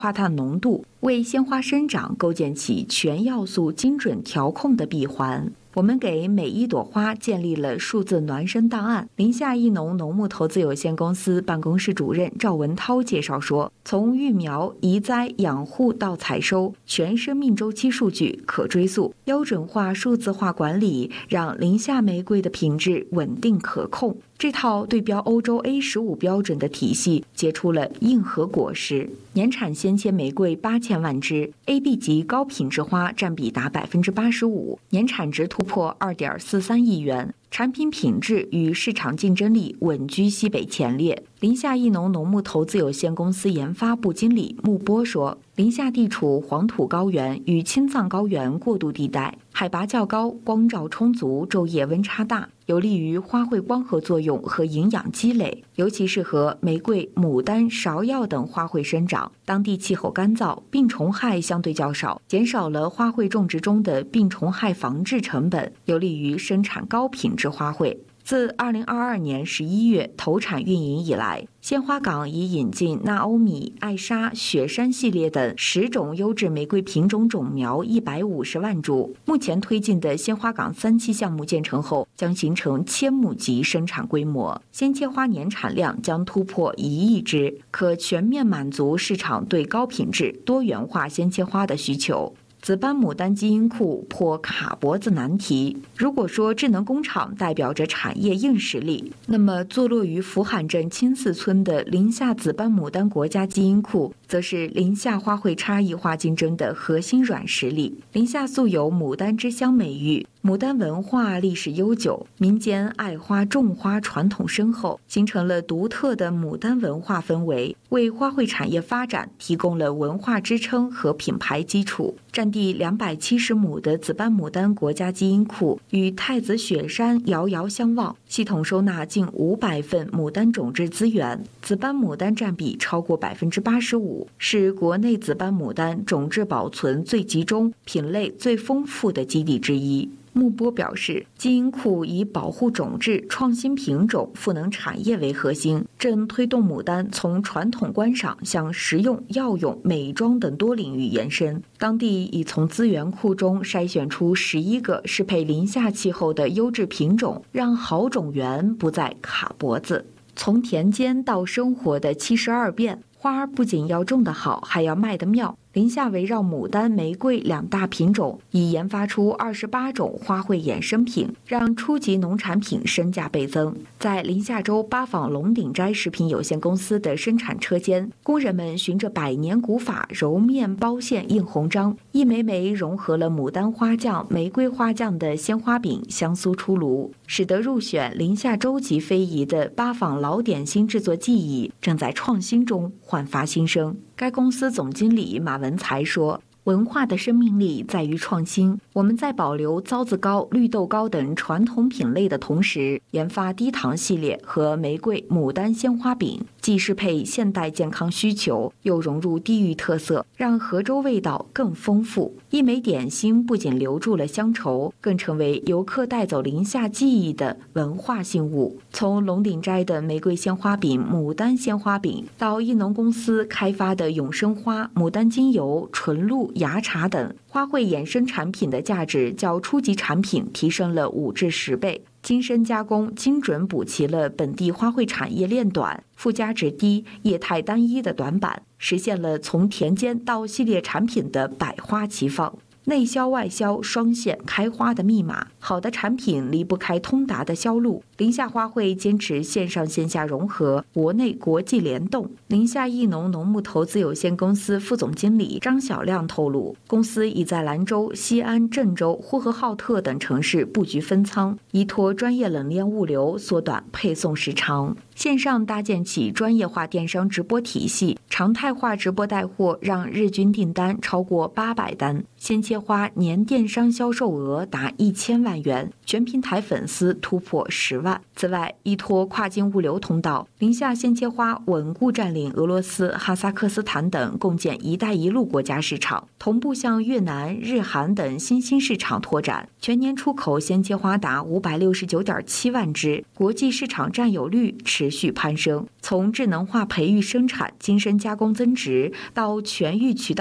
化碳浓度，为鲜花生长构建起全要素精准调控的闭环。我们给每一朵花建立了数字孪生档案。临夏艺农农牧投资有限公司办公室主任赵文涛介绍说，从育苗、移栽、养护到采收，全生命周期数据可追溯，标准化、数字化管理，让临夏玫瑰的品质稳定可控。这套对标欧洲 A15 标准的体系结出了硬核果实，年产鲜切玫瑰8000万只 ，AB 级高品质花占比达85%，年产值突破2.43亿元。产品品质与市场竞争力稳居西北前列。临夏艺农农牧投资有限公司研发部经理穆波说，临夏地处黄土高原与青藏高原过渡地带，海拔较高，光照充足，昼夜温差大，有利于花卉光合作用和营养积累，尤其适合玫瑰、牡丹、芍药等花卉生长。当地气候干燥，病虫害相对较少，减少了花卉种植中的病虫害防治成本，有利于生产高品质花卉。自2022年11月投产运营以来，鲜花港已引进纳欧米、艾莎、雪山系列等10种优质玫瑰品种种苗150万株。目前推进的鲜花港3期项目建成后，将形成1000亩级生产规模，鲜切花年产量将突破1亿只，可全面满足市场对高品质、多元化鲜切花的需求。紫斑牡丹基因库破卡脖子难题。如果说智能工厂代表着产业硬实力，那么坐落于福罕镇青寺村的临夏紫斑牡丹国家基因库，则是临夏花卉差异化竞争的核心软实力。临夏素有牡丹之乡美誉，牡丹文化历史悠久，民间爱花种花传统深厚，形成了独特的牡丹文化氛围，为花卉产业发展提供了文化支撑和品牌基础。占地270亩的紫斑牡丹国家基因库与太子雪山遥遥相望，系统收纳近500份牡丹种质资源，紫斑牡丹占比超过85%，是国内紫斑牡丹种质保存最集中、品类最丰富的基地之一。穆波表示，基因库以保护种质、创新品种、赋能产业为核心，正推动牡丹从传统观赏向食用、药用、美妆等多领域延伸。当地已从资源库中筛选出11个适配临夏气候的优质品种，让好种源不再卡脖子。从田间到生活的72变，花儿不仅要种得好，还要卖得妙。临夏围绕牡丹、玫瑰2大品种，已研发出28种花卉衍生品，让初级农产品身价倍增。在临夏州八坊龙鼎斋食品有限公司的生产车间，工人们循着百年古法揉面、包馅、印红章，一枚枚融合了牡丹花酱、玫瑰花酱的鲜花饼香酥出炉，使得入选临夏州级非遗的八坊老点心制作技艺正在创新中焕发新生。该公司总经理马文才说，文化的生命力在于创新。我们在保留糟子糕、绿豆糕等传统品类的同时，研发低糖系列和玫瑰、牡丹鲜花饼，既适配现代健康需求，又融入地域特色，让河州味道更丰富。一枚点心不仅留住了乡愁，更成为游客带走临夏记忆的文化信物。从龙鼎斋的玫瑰鲜花饼、牡丹鲜花饼，到艺农公司开发的永生花、牡丹精油、纯露、芽茶等花卉衍生产品的价值较初级产品提升了5至10倍。精深加工精准补齐了本地花卉产业链短、附加值低、业态单一的短板，实现了从田间到系列产品的百花齐放。内销外销双线开花的密码，好的产品离不开通达的销路。临夏花卉坚持线上线下融合，国内国际联动。临夏艺农农牧投资有限公司副总经理张晓亮透露，公司已在兰州、西安、郑州、呼和浩特等城市布局分仓，依托专业冷链物流，缩短配送时长。线上搭建起专业化电商直播体系，常态化直播带货，让日均订单超过800单。鲜切花年电商销售额达1000万元，全平台粉丝突破10万。此外，依托跨境物流通道，宁夏鲜切花稳固占领俄罗斯、哈萨克斯坦等共建“一带一路”国家市场，同步向越南、日韩等新兴市场拓展。全年出口鲜切花达569.7万只，国际市场占有率持续攀升。从智能化培育生产、精深加工增值到全域渠道